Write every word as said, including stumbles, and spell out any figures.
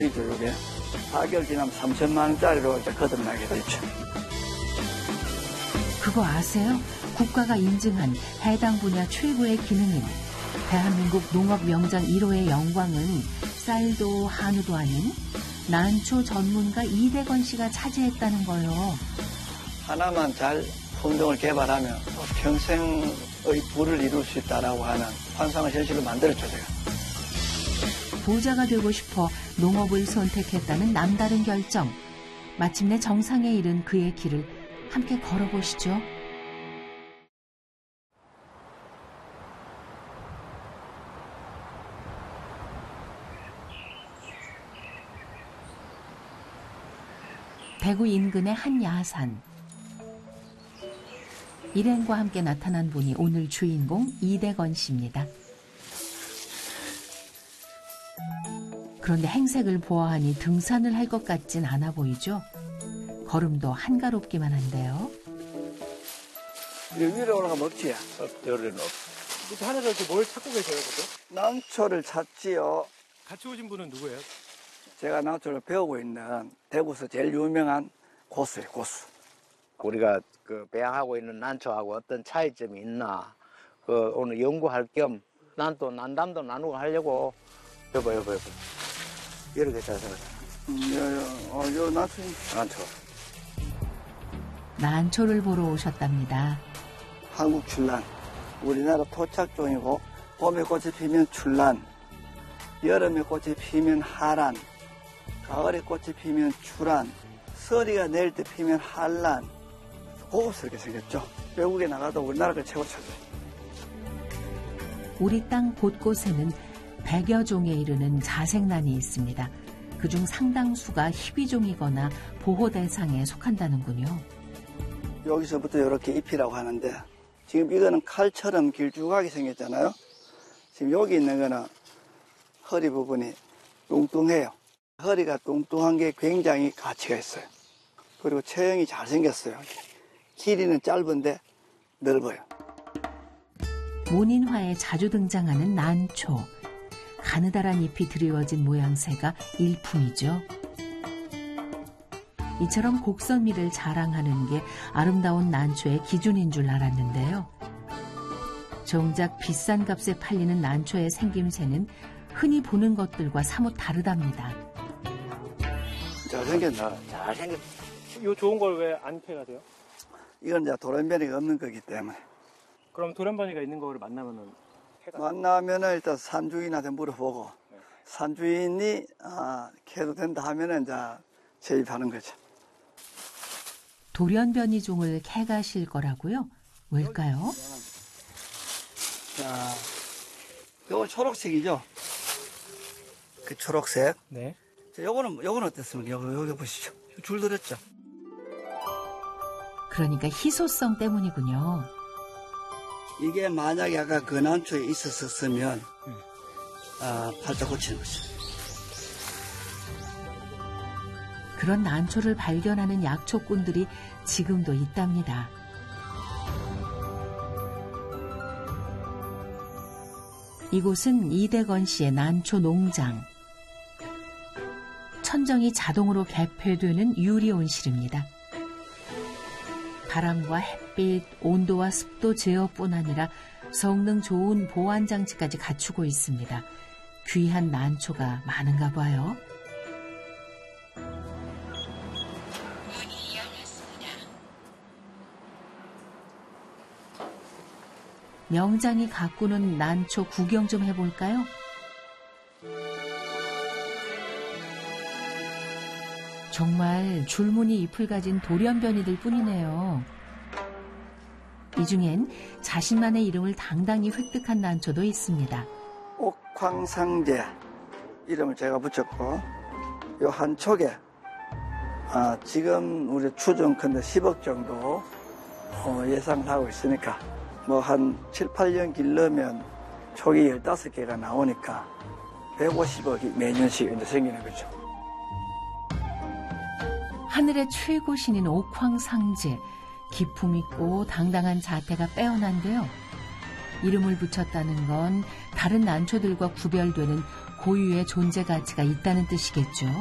이 교육에 사 개월 지나면 삼천만 원짜리로 이제 거듭나게 되죠. 그거 아세요? 국가가 인증한 해당 분야 최고의 기능인 대한민국 농업 명장 일 호의 영광은 쌀도 한우도 아닌 난초 전문가 이대건 씨가 차지했다는 거요. 하나만 잘 품종을 개발하면 평생의 부를 이룰 수 있다라고 하는 환상을 현실로 만들었죠, 제가. 부자가 되고 싶어 농업을 선택했다는 남다른 결정. 마침내 정상에 이른 그의 길을 함께 걸어보시죠. 대구 인근의 한 야산. 일행과 함께 나타난 분이 오늘 주인공 이대건 씨입니다. 그런데 행색을 보아하니 등산을 할 것 같진 않아 보이죠? 걸음도 한가롭기만 한데요. 위로 올라가면 없지요? 여기는 없. 밑에 하늘에 이렇게 뭘 찾고 계세요, 그죠? 난초를 찾지요. 같이 오신 분은 누구예요? 제가 난초를 배우고 있는 대구에서 제일 유명한 고수예요, 고수. 우리가 그 배양하고 있는 난초하고 어떤 차이점이 있나, 그 오늘 연구할 겸 난 또 난담도 나누고 하려고. 여보, 여보, 여보. 이렇게 잘 생겼어. 음, 요, 요, 어, 요 난초. 난초. 난초를 보러 오셨답니다. 한국 출란. 우리나라 토착종이고, 봄에 꽃이 피면 출란, 여름에 꽃이 피면 하란, 가을에 꽃이 피면 출란, 서리가 내릴 때 피면 한란. 고급스럽게 생겼죠. 외국에 나가도 우리나라 걸 최고 찾아요. 우리 땅 곳곳에는 백여 종에 이르는 자생란이 있습니다. 그중 상당수가 희귀종이거나 보호 대상에 속한다는군요. 여기서부터 이렇게 잎이라고 하는데, 지금 이거는 칼처럼 길쭉하게 생겼잖아요. 지금 여기 있는 거는 허리 부분이 뚱뚱해요. 허리가 뚱뚱한 게 굉장히 가치가 있어요. 그리고 체형이 잘생겼어요. 길이는 짧은데 넓어요. 문인화에 자주 등장하는 난초. 가느다란 잎이 드리워진 모양새가 일품이죠. 이처럼 곡선미를 자랑하는 게 아름다운 난초의 기준인 줄 알았는데요. 정작 비싼 값에 팔리는 난초의 생김새는 흔히 보는 것들과 사뭇 다르답니다. 잘생겼나? 잘생겼어. 이 좋은 걸 왜 안 캐가세요? 이건 이제 돌연변이가 없는 거기 때문에. 그럼 돌연변이가 있는 거를 만나면은 캐가... 만나면은 일단 산주인한테 물어보고, 네. 산주인이 아, 캐도 된다 하면은 이제 재입하는 거죠. 돌연변이 종을 캐가실 거라고요? 왜일까요? 자, 요건 초록색이죠? 그 초록색. 네. 자, 요거는, 요거는 어땠습니까? 여기, 여기 보시죠. 줄 들었죠? 그러니까 희소성 때문이군요. 이게 만약에 아까 그 난초에 있었으면, 음. 아, 팔자 고치는 거죠. 그런 난초를 발견하는 약초꾼들이 지금도 있답니다. 이곳은 이대건 씨의 난초 농장. 천정이 자동으로 개폐되는 유리 온실입니다. 바람과 햇빛, 온도와 습도 제어뿐 아니라 성능 좋은 보안 장치까지 갖추고 있습니다. 귀한 난초가 많은가 봐요. 문이 열렸습니다. 명장이 가꾸는 난초 구경 좀 해볼까요? 정말 줄무늬 잎을 가진 돌연변이들 뿐이네요. 이 중엔 자신만의 이름을 당당히 획득한 난초도 있습니다. 옥황상제 이름을 제가 붙였고, 요 한 촉에 아, 지금 우리 추정컨대 십억 정도 어, 예상하고 있으니까 뭐 한 칠, 팔 년 길러면 촉이 열다섯 개가 나오니까 백오십억이 매년씩 이제 생기는 거죠. 하늘의 최고 신인 옥황상제. 기품 있고 당당한 자태가 빼어난데요. 이름을 붙였다는 건 다른 난초들과 구별되는 고유의 존재 가치가 있다는 뜻이겠죠.